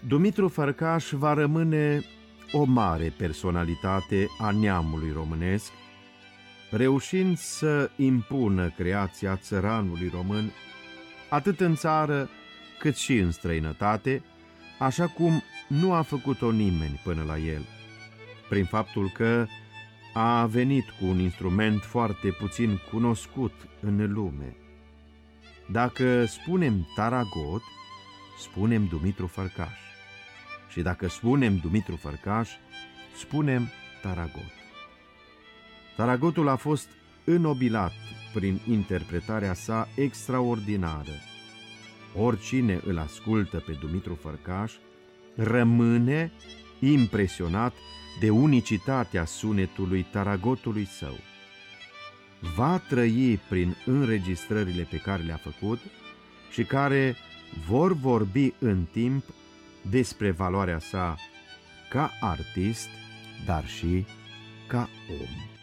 Dumitru Fărcaș va rămâne o mare personalitate a neamului românesc, reușind să impună creația țăranului român atât în țară cât și în străinătate, așa cum nu a făcut-o nimeni până la el, prin faptul că a venit cu un instrument foarte puțin cunoscut în lume. Dacă spunem taragot, spunem Dumitru Fărcaș. Și dacă spunem Dumitru Fărcaș, spunem taragot. Taragotul a fost înnobilat prin interpretarea sa extraordinară. Oricine îl ascultă pe Dumitru Fărcaș rămâne impresionat de unicitatea sunetului taragotului său. Va trăi prin înregistrările pe care le-a făcut și care vor vorbi în timp despre valoarea sa ca artist, dar și ca om.